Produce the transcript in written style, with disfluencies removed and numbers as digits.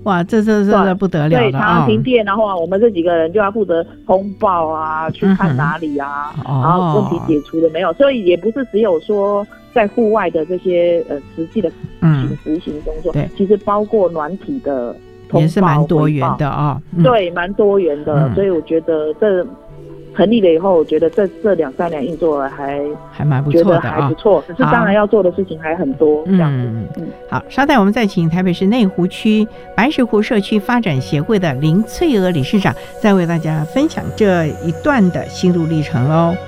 哇，这不得了了。 对，常常停电，然后我们这几个人就要负责通报啊，去看哪里啊，然后问题解除了没有，所以也不是只有说在户外的这些实际的执行工作，其实包括软体的通报也是蛮多元的啊。对，蛮多元的，所以我觉得这成立了以后，我觉得这2-3年运作还蛮不错的，还不错。可是当然要做的事情还很多，这样子。 好，稍待我们再请台北市内湖区白石湖社区发展协会的林翠娥理事长，再为大家分享这一段的心路历程喽。